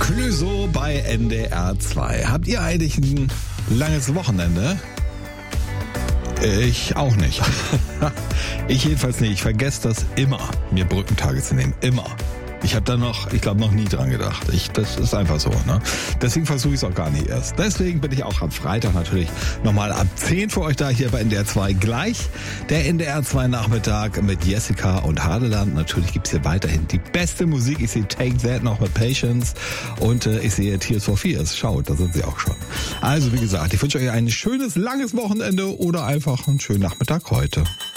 Clouseau bei NDR 2. Habt ihr eigentlich ein langes Wochenende? Ich auch nicht. Ich jedenfalls nicht. Ich vergesse das immer, mir Brückentage zu nehmen. Immer. Ich habe da noch nie dran gedacht. Das ist einfach so. Ne? Deswegen versuche ich es auch gar nicht erst. Deswegen bin ich auch am Freitag natürlich nochmal ab 10 für euch da hier bei NDR 2 gleich. Der NDR 2 Nachmittag mit Jessica und Hadeland. Natürlich gibt's hier weiterhin die beste Musik. Ich sehe Take That noch mit Patience und ich sehe Tears for Fears. Schaut, da sind sie auch schon. Also wie gesagt, ich wünsche euch ein schönes, langes Wochenende oder einfach einen schönen Nachmittag heute.